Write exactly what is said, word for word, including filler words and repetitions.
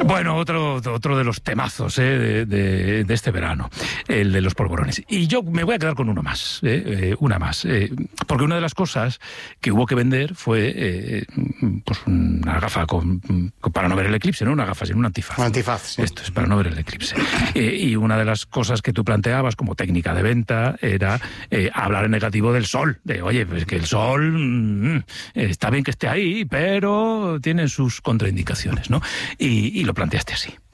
Bueno, otro, otro de los temazos ¿eh? de, de, de este verano, el de los polvorones. Y yo me voy a quedar con uno más, ¿eh? Eh, una más. Eh, porque una de las cosas que hubo que vender fue eh, pues una gafa con, con, para no ver el eclipse, ¿no? Una gafa sin un antifaz. Un antifaz, sí. Esto es para no ver el eclipse. Eh, y una de las cosas que tú planteabas como técnica de venta era eh, hablar en negativo del sol. De, oye, pues que el sol mmm, está bien que esté ahí, pero tiene sus contraindicaciones, ¿no? Y, y lo planteaste así.